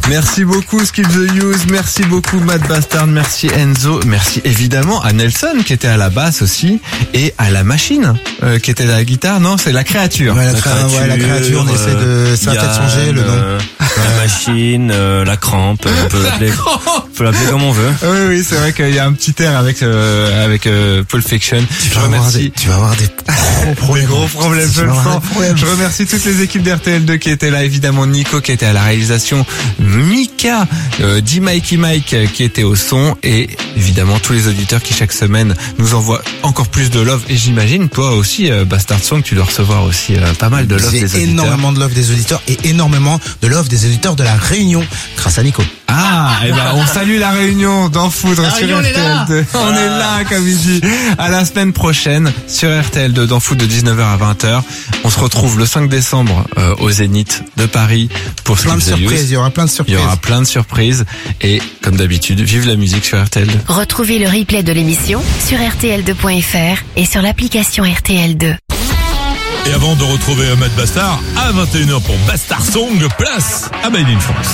Merci beaucoup Skip the Use, merci beaucoup Matt Bastard, merci Enzo, merci évidemment à Nelson qui était à la basse aussi et à la machine qui était à la guitare. Non, c'est la créature. Ouais, la créature, on essaie de... Ça va peut-être changer le nom. La machine, la crampe, on peut l'appeler comme on veut. Oui, c'est vrai qu'il y a un petit air avec Pulp Fiction. Tu vas avoir des gros problèmes, je le sens. Je remercie toutes les équipes d'RTL2 qui étaient là, évidemment Nico qui était à la réalisation, Mika, Mikey Mike qui était au son et évidemment tous les auditeurs qui chaque semaine nous envoient encore plus de love et j'imagine toi aussi Bastard Song tu dois recevoir aussi pas mal de love des auditeurs. Énormément de love des auditeurs et énormément de love des auditeurs de la Réunion grâce à Nico. Et ben on salue la Réunion dans Foudre sur RTL2. On est là comme il dit. À la semaine prochaine sur RTL2 dans Foudre de 19h à 20h. On se retrouve le 5 décembre au Zénith de Paris pour plein de surprises. Il y aura plein de surprises. Il y aura plein de surprises et comme d'habitude, vive la musique sur RTL2. Retrouvez le replay de l'émission sur rtl2.fr et sur l'application RTL2. Et avant de retrouver Matt Bastard à 21h pour Bastard Song, place à Made in France.